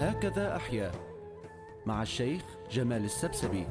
هكذا أحيا مع الشيخ جمال السبسبي.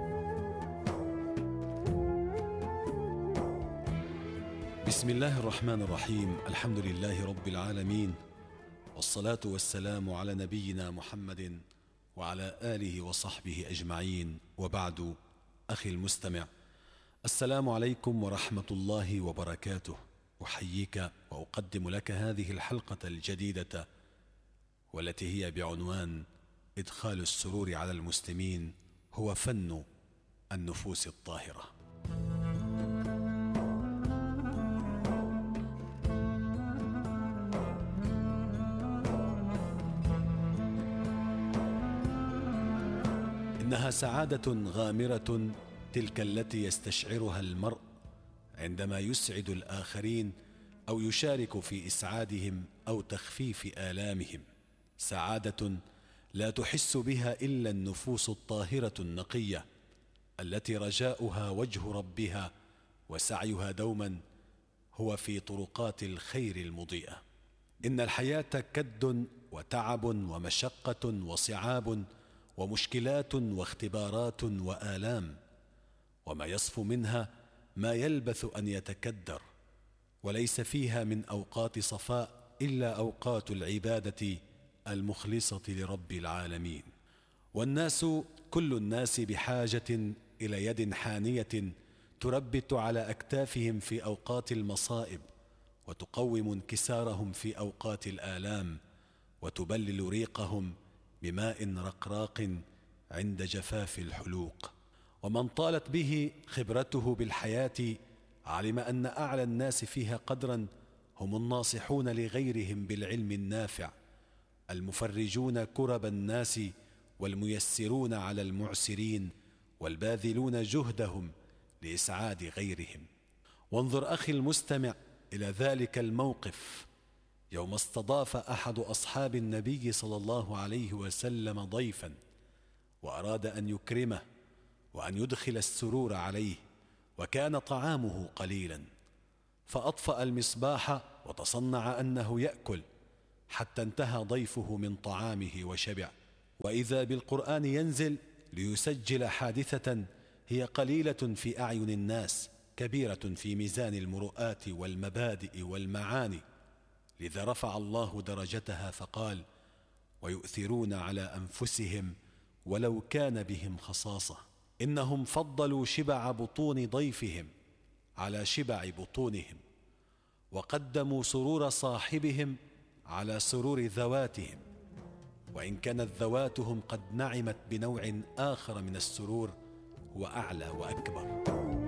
بسم الله الرحمن الرحيم. الحمد لله رب العالمين، والصلاة والسلام على نبينا محمد وعلى آله وصحبه أجمعين، وبعد. أخي المستمع، السلام عليكم ورحمة الله وبركاته. أحييك وأقدم لك هذه الحلقة الجديدة، والتي هي بعنوان إدخال السرور على المسلمين هو فن النفوس الطاهرة. إنها سعادة غامرة تلك التي يستشعرها المرء عندما يسعد الآخرين أو يشارك في إسعادهم أو تخفيف آلامهم. سعادة لا تحس بها إلا النفوس الطاهرة النقية، التي رجاؤها وجه ربها وسعيها دوما هو في طرقات الخير المضيئة. إن الحياة كد وتعب ومشقة وصعاب ومشكلات واختبارات وآلام، وما يصفو منها ما يلبث أن يتكدر، وليس فيها من أوقات صفاء إلا أوقات العبادة المخلصة لرب العالمين. والناس كل الناس بحاجة إلى يد حانية تربت على أكتافهم في أوقات المصائب، وتقوم انكسارهم في أوقات الآلام، وتبلل ريقهم بماء رقراق عند جفاف الحلوق. ومن طالت به خبرته بالحياة علم أن أعلى الناس فيها قدرا هم الناصحون لغيرهم بالعلم النافع، المفرجون كرب الناس والميسرون على المعسرين، والباذلون جهدهم لإسعاد غيرهم. وانظر أخي المستمع إلى ذلك الموقف يوم استضاف أحد أصحاب النبي صلى الله عليه وسلم ضيفا، وأراد أن يكرمه وأن يدخل السرور عليه، وكان طعامه قليلا، فأطفأ المصباح وتصنع أنه يأكل حتى انتهى ضيفه من طعامه وشبع، وإذا بالقرآن ينزل ليسجل حادثة هي قليلة في أعين الناس كبيرة في ميزان المرؤات والمبادئ والمعاني. لذا رفع الله درجتها فقال: ويؤثرون على أنفسهم ولو كان بهم خصاصة. إنهم فضلوا شبع بطون ضيفهم على شبع بطونهم، وقدموا سرور صاحبهم على سرور ذواتهم، وإن كانت ذواتهم قد نعمت بنوع آخر من السرور هو أعلى وأكبر.